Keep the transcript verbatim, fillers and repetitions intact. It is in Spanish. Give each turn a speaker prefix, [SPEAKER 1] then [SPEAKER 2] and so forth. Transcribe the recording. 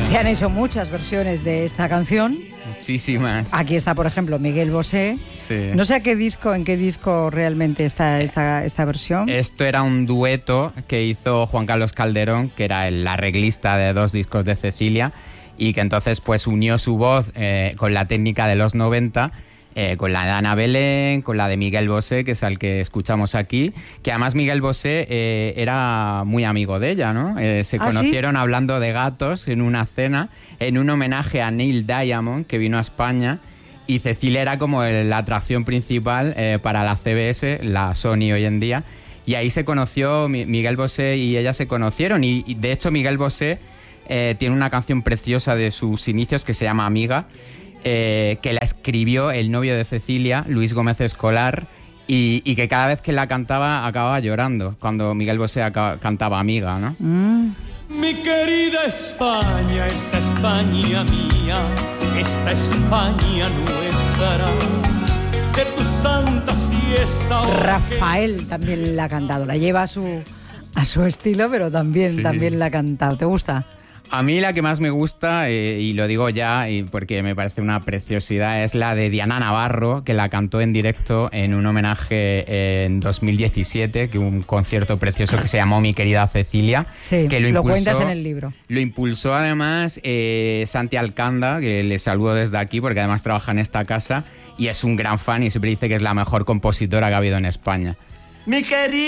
[SPEAKER 1] Se han hecho muchas versiones de esta canción.
[SPEAKER 2] Muchísimas.
[SPEAKER 1] Aquí está, por ejemplo, Miguel Bosé.
[SPEAKER 2] Sí.
[SPEAKER 1] No sé a qué disco, en qué disco realmente está esta, esta versión.
[SPEAKER 2] Esto era un dueto que hizo Juan Carlos Calderón, que era el arreglista de dos discos de Cecilia, y que entonces pues unió su voz eh, con la técnica de los noventa, eh, con la de Ana Belén, con la de Miguel Bosé, que es el que escuchamos aquí, que además Miguel Bosé eh, era muy amigo de ella, ¿no? Eh, se
[SPEAKER 1] ¿Ah,
[SPEAKER 2] conocieron
[SPEAKER 1] sí?
[SPEAKER 2] hablando de gatos en una cena, en un homenaje a Neil Diamond, que vino a España, y Cecilia era como el- la atracción principal eh, para la C B S, la Sony hoy en día, y ahí se conoció, Mi- Miguel Bosé y ella se conocieron, y, y de hecho Miguel Bosé eh, tiene una canción preciosa de sus inicios que se llama Amiga, eh, que la escribió el novio de Cecilia, Luis Gómez Escolar, y, y que cada vez que la cantaba acababa llorando, cuando Miguel Bosé acaba- cantaba Amiga, ¿no?
[SPEAKER 1] Mm.
[SPEAKER 3] Mi querida España, esta España mía, esta España nuestra, de tu santa siesta. oh,
[SPEAKER 1] Rafael también la ha cantado. La lleva a su, a su estilo, pero también,
[SPEAKER 2] Sí.
[SPEAKER 1] también la ha cantado. ¿Te gusta?
[SPEAKER 2] A mí la que más me gusta, eh, y lo digo ya y porque me parece una preciosidad, es la de Diana Navarro, que la cantó en directo en un homenaje eh, en dos mil diecisiete, que un concierto precioso que se llamó Mi querida Cecilia.
[SPEAKER 1] Sí,
[SPEAKER 2] que
[SPEAKER 1] lo
[SPEAKER 2] impulsó-
[SPEAKER 1] cuentas en el libro.
[SPEAKER 2] Lo impulsó además eh, Santi Alcanda, que le saludo desde aquí porque además trabaja en esta casa y es un gran fan y siempre dice que es la mejor compositora que ha habido en España.
[SPEAKER 3] Mi querida